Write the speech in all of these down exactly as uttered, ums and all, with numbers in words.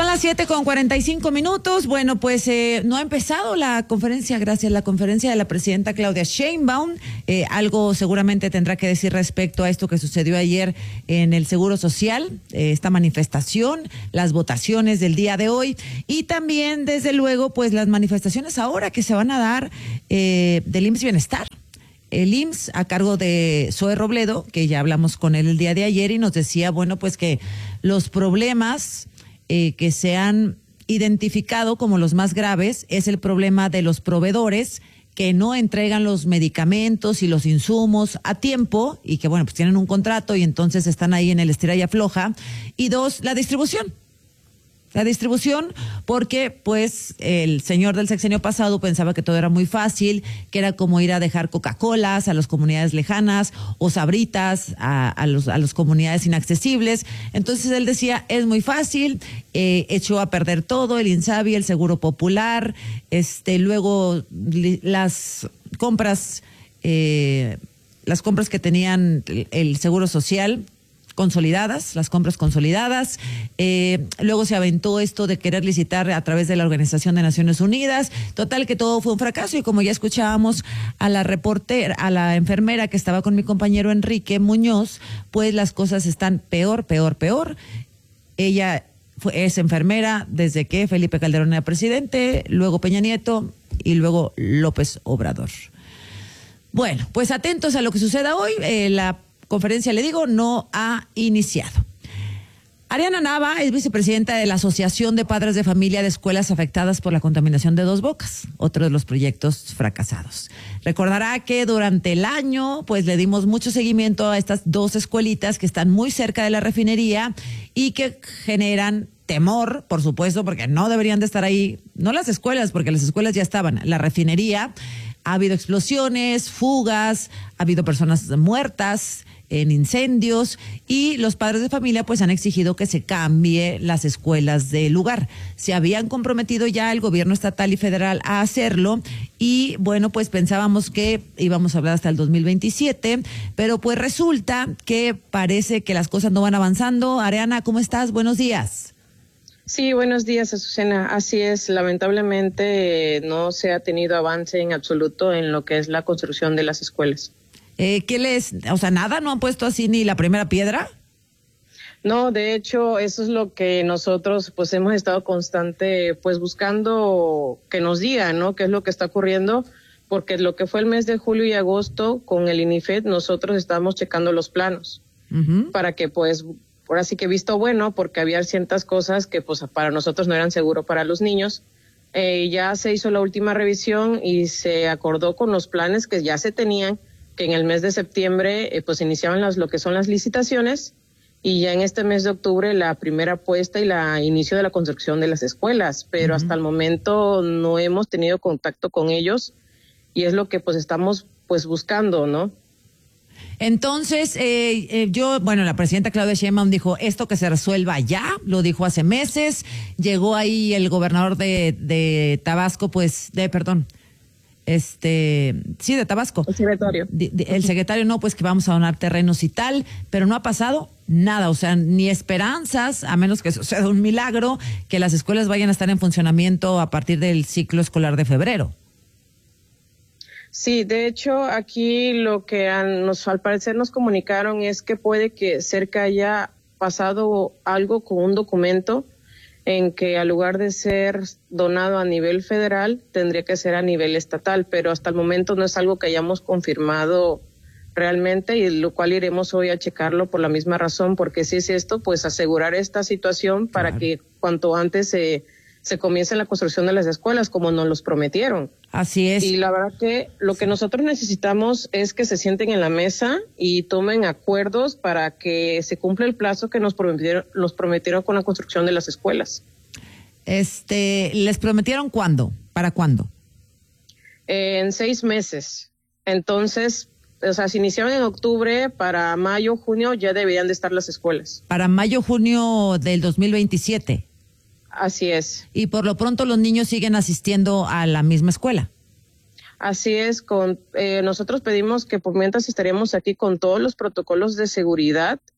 las siete con cuarenta y cinco minutos. Bueno, pues eh, no ha empezado la conferencia, gracias, la conferencia de la presidenta Claudia Sheinbaum. Eh, algo seguramente tendrá que decir respecto a esto que sucedió ayer en el Seguro Social, eh, esta manifestación, las votaciones del día de hoy y también, desde luego, pues las manifestaciones ahora que se van a dar eh, del I M S S Bienestar. El I M S S a cargo de Zoe Robledo, que ya hablamos con él el día de ayer y nos decía, bueno, pues que los problemas eh, que se han identificado como los más graves es el problema de los proveedores que no entregan los medicamentos y los insumos a tiempo y que, bueno, pues tienen un contrato y entonces están ahí en el estira y afloja. Y dos, la distribución. La distribución, porque pues el señor del sexenio pasado pensaba que todo era muy fácil, que era como ir a dejar Coca-Colas a las comunidades lejanas o Sabritas a, a, los, a las comunidades inaccesibles. Entonces él decía, es muy fácil, eh, echó a perder todo, el INSABI, el Seguro Popular, este, luego li, las compras, eh, las compras que tenían el, el Seguro Social, consolidadas, las compras consolidadas. Eh, luego se aventó esto de querer licitar a través de la Organización de Naciones Unidas. Total que todo fue un fracaso y como ya escuchábamos a la reportera, a la enfermera que estaba con mi compañero Enrique Muñoz, pues las cosas están peor, peor, peor. Ella fue, es enfermera desde que Felipe Calderón era presidente, luego Peña Nieto y luego López Obrador. Bueno, pues atentos a lo que suceda hoy. Eh, la conferencia, le digo, no ha iniciado. Ariana Nava es vicepresidenta de la Asociación de Padres de Familia de Escuelas Afectadas por la Contaminación de Dos Bocas, otro de los proyectos fracasados. Recordará que durante el año, pues le dimos mucho seguimiento a estas dos escuelitas que están muy cerca de la refinería y que generan temor, por supuesto, porque no deberían de estar ahí, no las escuelas, porque las escuelas ya estaban, la refinería. Ha habido explosiones, fugas, ha habido personas muertas en incendios y los padres de familia pues han exigido que se cambie las escuelas de lugar. Se habían comprometido ya el gobierno estatal y federal a hacerlo y bueno, pues pensábamos que íbamos a hablar hasta el dos mil veintisiete, pero pues resulta que parece que las cosas no van avanzando. Ariana, ¿cómo estás? Buenos días. Sí, buenos días, Azucena. Así es, lamentablemente eh, no se ha tenido avance en absoluto en lo que es la construcción de las escuelas. Eh, ¿Qué les, o sea, nada, no han puesto así ni la primera piedra? No, de hecho, eso es lo que nosotros pues hemos estado constante pues buscando que nos digan, ¿no? Qué es lo que está ocurriendo, porque lo que fue el mes de julio y agosto con el INIFED nosotros estábamos checando los planos uh-huh. para que pues ahora sí que visto bueno, porque había ciertas cosas que pues para nosotros no eran seguros para los niños. Eh, ya se hizo la última revisión y se acordó con los planes que ya se tenían que en el mes de septiembre eh, pues iniciaban las, lo que son las licitaciones y ya en este mes de octubre la primera puesta y la inicio de la construcción de las escuelas, pero uh-huh. hasta el momento no hemos tenido contacto con ellos y es lo que pues estamos pues buscando, ¿no? Entonces, eh, eh, yo, bueno, la presidenta Claudia Sheinbaum dijo esto que se resuelva ya, lo dijo hace meses, llegó ahí el gobernador de, de Tabasco, pues, de, perdón, este, sí, de Tabasco. El secretario. De, de, el secretario, no, pues que vamos a donar terrenos y tal, pero no ha pasado nada, o sea, ni esperanzas, a menos que suceda un milagro, que las escuelas vayan a estar en funcionamiento a partir del ciclo escolar de febrero. Sí, de hecho, aquí lo que han, nos, al parecer nos comunicaron es que puede que cerca haya pasado algo con un documento en que al lugar de ser donado a nivel federal, tendría que ser a nivel estatal, pero hasta el momento no es algo que hayamos confirmado realmente y lo cual iremos hoy a checarlo por la misma razón, porque si es esto, pues asegurar esta situación para claro. que cuanto antes se... se comience la construcción de las escuelas como nos los prometieron. Así es. Y la verdad que lo que nosotros necesitamos es que se sienten en la mesa y tomen acuerdos para que se cumpla el plazo que nos prometieron, nos prometieron con la construcción de las escuelas. Este, ¿les prometieron cuándo? ¿Para cuándo? Eh, en seis meses. Entonces, o sea, se iniciaron en octubre, para mayo, junio ya deberían de estar las escuelas. Para mayo, junio del dos mil veintisiete. Así es. Y por lo pronto los niños siguen asistiendo a la misma escuela. Así es. Con eh, nosotros pedimos que por mientras estaríamos aquí con todos los protocolos de seguridad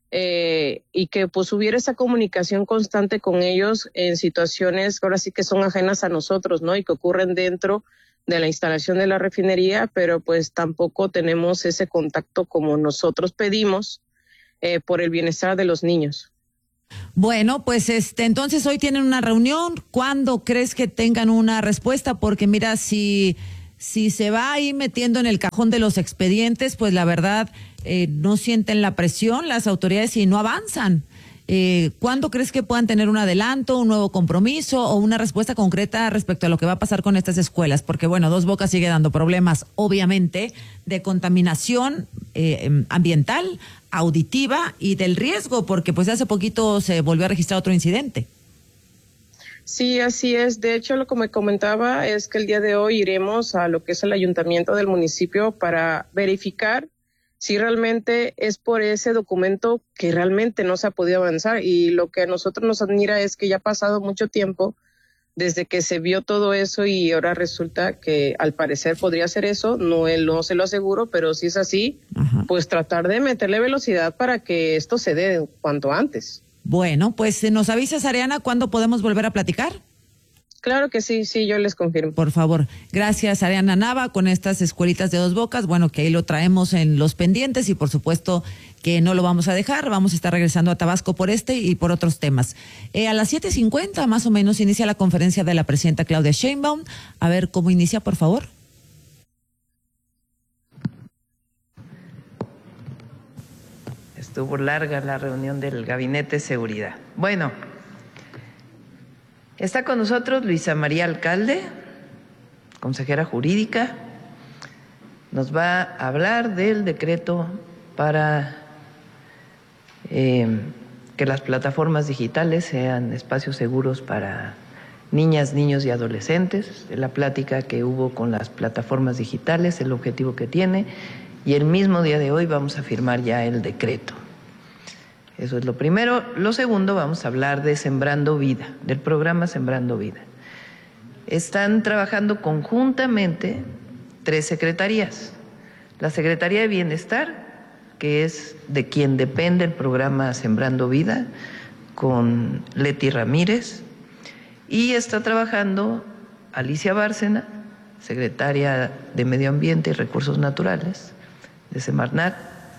eh, y que pues hubiera esa comunicación constante con ellos en situaciones que ahora sí que son ajenas a nosotros, ¿no? Y que ocurren dentro de la instalación de la refinería, pero pues tampoco tenemos ese contacto como nosotros pedimos eh, por el bienestar de los niños. Bueno, pues este, entonces hoy tienen una reunión. ¿Cuándo crees que tengan una respuesta? Porque mira, si, si se va ahí metiendo en el cajón de los expedientes, pues la verdad eh, no sienten la presión las autoridades y no avanzan. Eh, ¿Cuándo crees que puedan tener un adelanto, un nuevo compromiso o una respuesta concreta respecto a lo que va a pasar con estas escuelas? Porque bueno, Dos Bocas sigue dando problemas, obviamente, de contaminación eh, ambiental, auditiva y del riesgo, porque pues hace poquito se volvió a registrar otro incidente. Sí, así es. De hecho, lo que me comentaba es que el día de hoy iremos a lo que es el ayuntamiento del municipio para verificar si realmente es por ese documento que realmente no se ha podido avanzar. Y lo que a nosotros nos admira es que ya ha pasado mucho tiempo desde que se vio todo eso y ahora resulta que al parecer podría ser eso. No, él no se lo aseguro, pero si es así, ajá, pues tratar de meterle velocidad para que esto se dé cuanto antes. Bueno, pues nos avisas, Ariana, ¿cuándo podemos volver a platicar? Claro que sí, sí, yo les confirmo. Por favor. Gracias, Ariana Nava, con estas escuelitas de Dos Bocas. Bueno, que ahí lo traemos en los pendientes y por supuesto que no lo vamos a dejar. Vamos a estar regresando a Tabasco por este y por otros temas. Eh, a las siete cincuenta más o menos inicia la conferencia de la presidenta Claudia Sheinbaum. A ver cómo inicia, por favor. Estuvo larga la reunión del Gabinete de Seguridad. Bueno, está con nosotros Luisa María Alcalde, consejera jurídica. Nos va a hablar del decreto para eh, que las plataformas digitales sean espacios seguros para niñas, niños y adolescentes, de la plática que hubo con las plataformas digitales, el objetivo que tiene, y el mismo día de hoy vamos a firmar ya el decreto. Eso es lo primero. Lo segundo, vamos a hablar de Sembrando Vida, del programa Sembrando Vida. Están trabajando conjuntamente tres secretarías. La Secretaría de Bienestar, que es de quien depende el programa Sembrando Vida, con Leti Ramírez, y está trabajando Alicia Bárcena, secretaria de Medio Ambiente y Recursos Naturales de Semarnat,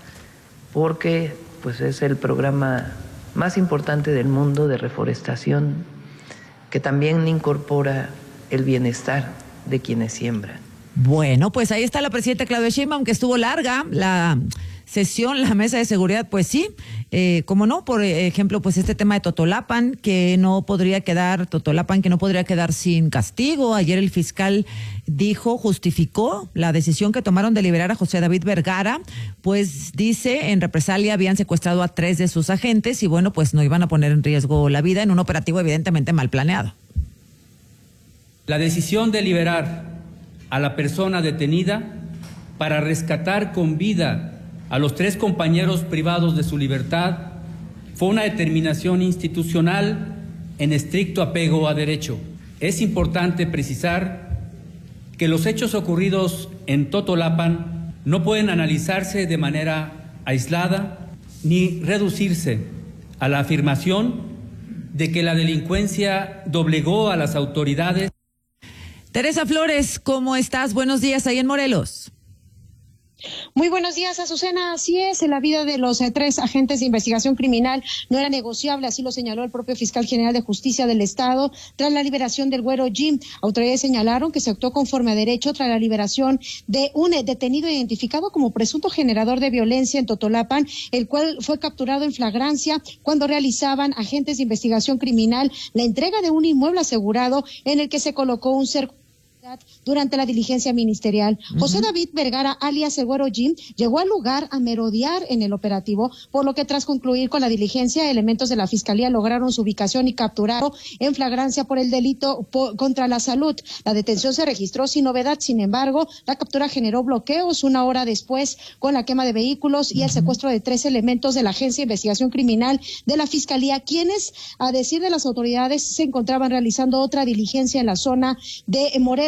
porque pues es el programa más importante del mundo de reforestación, que también incorpora el bienestar de quienes siembran. Bueno, pues ahí está la presidenta Claudia Sheinbaum, que estuvo larga la sesión, la mesa de seguridad, pues sí, eh, como no, por ejemplo, pues este tema de Totolapan, que no podría quedar, Totolapan que no podría quedar sin castigo. Ayer el fiscal dijo, justificó la decisión que tomaron de liberar a José David Vergara, pues dice, en represalia habían secuestrado a tres de sus agentes y bueno, pues no iban a poner en riesgo la vida en un operativo evidentemente mal planeado. La decisión de liberar a la persona detenida para rescatar con vida a los tres compañeros privados de su libertad fue una determinación institucional en estricto apego a derecho. Es importante precisar que los hechos ocurridos en Totolapan no pueden analizarse de manera aislada ni reducirse a la afirmación de que la delincuencia doblegó a las autoridades. Teresa Flores, ¿cómo estás? Buenos días ahí en Morelos. Muy buenos días, Azucena. Así es, la vida de los eh, tres agentes de investigación criminal no era negociable, así lo señaló el propio fiscal general de justicia del Estado tras la liberación del Güero Jim. Autoridades señalaron que se actuó conforme a derecho tras la liberación de un eh, detenido identificado como presunto generador de violencia en Totolapan, el cual fue capturado en flagrancia cuando realizaban agentes de investigación criminal la entrega de un inmueble asegurado en el que se colocó un cerco durante la diligencia ministerial. Uh-huh. José David Vergara, alias El Güero Jim, llegó al lugar a merodear en el operativo, por lo que tras concluir con la diligencia, elementos de la Fiscalía lograron su ubicación y capturaron en flagrancia por el delito por, contra la salud. La detención se registró sin novedad, sin embargo, la captura generó bloqueos una hora después con la quema de vehículos y uh-huh. el secuestro de tres elementos de la Agencia de Investigación Criminal de la Fiscalía, quienes, a decir de las autoridades, se encontraban realizando otra diligencia en la zona de Morelos.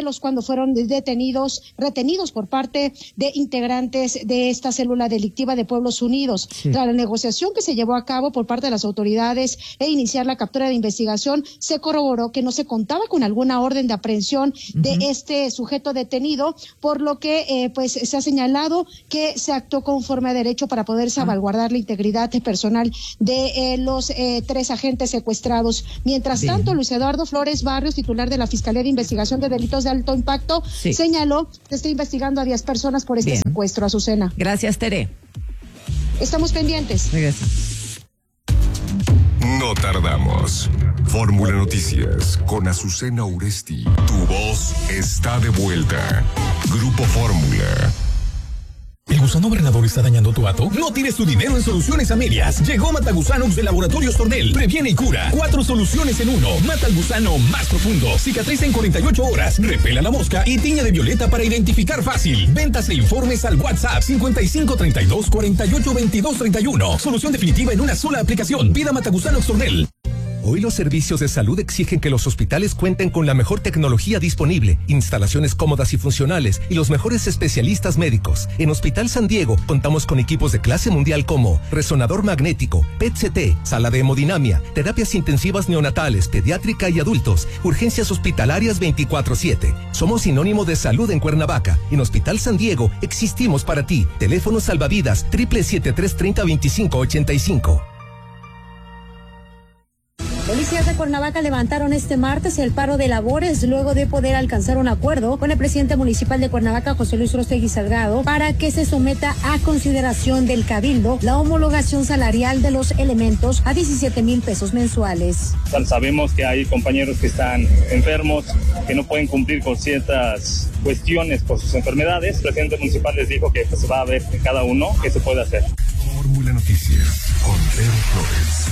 Morelos cuando fueron detenidos, retenidos por parte de integrantes de esta célula delictiva de Pueblos Unidos. Sí. Tras la negociación que se llevó a cabo por parte de las autoridades e iniciar la captura de investigación, se corroboró que no se contaba con alguna orden de aprehensión uh-huh. de este sujeto detenido, por lo que eh, pues se ha señalado que se actuó conforme a derecho para poder salvaguardar uh-huh. la integridad personal de eh, los eh, tres agentes secuestrados. Mientras Bien. tanto, Luis Eduardo Flores Barrios, titular de la Fiscalía de Investigación de Delitos de Alto Impacto, sí. señaló que está investigando a diez personas por este Bien. secuestro. Azucena. Gracias, Tere. Estamos pendientes. Regresa. No tardamos. Fórmula Noticias con Azucena Uresti. Tu voz está de vuelta. Grupo Fórmula. ¿El gusano bernador está dañando tu hato? No tires tu dinero en soluciones a medias. Llegó Matagusanox de Laboratorios Tornel. Previene y cura. Cuatro soluciones en uno. Mata al gusano más profundo. Cicatriza en cuarenta y ocho horas. Repela la mosca y tiña de violeta para identificar fácil. Ventas e informes al WhatsApp cincuenta y cinco treinta y dos cuarenta y ocho veintidós treinta y uno. Solución definitiva en una sola aplicación. Pida Matagusanox Tornel. Hoy los servicios de salud exigen que los hospitales cuenten con la mejor tecnología disponible, instalaciones cómodas y funcionales y los mejores especialistas médicos. En Hospital San Diego contamos con equipos de clase mundial como resonador magnético, P E T C T, sala de hemodinamia, terapias intensivas neonatales, pediátrica y adultos, urgencias hospitalarias veinticuatro siete. Somos sinónimo de salud en Cuernavaca. En Hospital San Diego existimos para ti. Teléfono salvavidas siete siete tres treinta veinticinco ochenta y cinco. Policías de Cuernavaca levantaron este martes el paro de labores luego de poder alcanzar un acuerdo con el presidente municipal de Cuernavaca, José Luis Rostegui Salgado, para que se someta a consideración del Cabildo la homologación salarial de los elementos a diecisiete mil pesos mensuales. Sabemos que hay compañeros que están enfermos, que no pueden cumplir con ciertas cuestiones por sus enfermedades. El presidente municipal les dijo que pues, va a ver cada uno qué se puede hacer. Fórmula Noticias con Pedro Flores.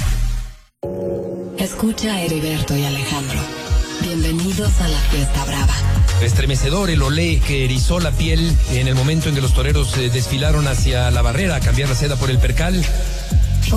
Escucha a Heriberto y Alejandro. Bienvenidos a la fiesta brava. Estremecedor el olé que erizó la piel en el momento en que los toreros eh, desfilaron hacia la barrera a cambiar la seda por el percal.